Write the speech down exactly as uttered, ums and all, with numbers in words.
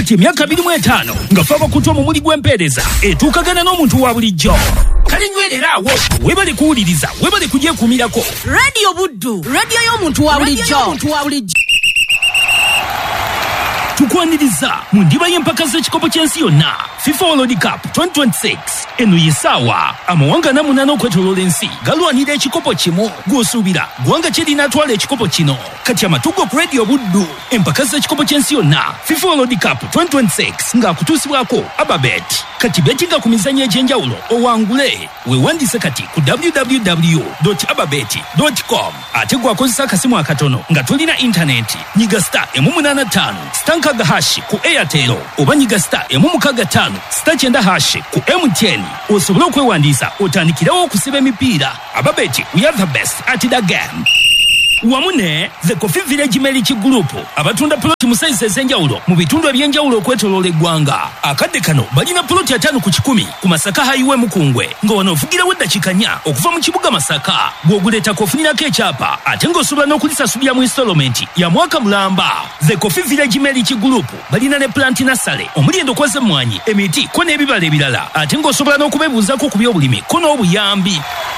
kati emyaka abiri mu etaano nga faba kutwa mu muli gw'empeereza etuukagana n'omuntu wa bulijjo. Kale nywereraawo webale kuwuliriza webale kugyekuumirako. Radio Buddu, radio y'omuntu wa bulijjo. Tukwaniriza mu ndiba y'empaka z'ekikopo ky'ensi yonna FIFA World Cup twenty twenty-six. Eno yesaawa amawanga na munaana okwetooloola ensi galwanira ekikopo kimu gw'osuubira ggwanga kye linaatwala ekikopo kino. Kati amatugo ku Radio Buddu empaka z'ekikopo ky'ensi yonna FIFA World Cup twenty twenty-six ng'akutuusibwako Ababet. Kati betinga ku mizannyo egy'enjawulo owangule weewandiise kati ku w w w dot ababet dot com ate gwakozesa akasimu akatono nga tolina intaneti nyiga star emu munaana ttaano star nkaga hashi ku Airtel oba nyiga star emu mukaaga ttaano star kyenda hashi ku M T N osobole okwewandiisa otandikirawo okusiba emipiira. Ababet, we are the best at the game. Wamune the Coffee Village Meliki Group abatunda ploti mu size ez'enjawulo mu bitundu eby'enjawulo okwetooloola eggwanga. Akadde kano balina ploti ataano ku kikumi ku Masaka Highway Mukungwe nga wanoovugirawo eddakiika nnya okuva mu kibuga Masaka. Gw'oguleetako ofunirako ekyapa ate ng'osobola n'okulisasulira mu instalment ya mwaka mulamba. The Coffee Village Meliki Group balina ne plant nursery omuli endokwa z'emmwanyi, emiti ko n'ebibala ebirala ate ng'osobola n'okubeebuuzako ku by'obulimi ko n'obuyambi.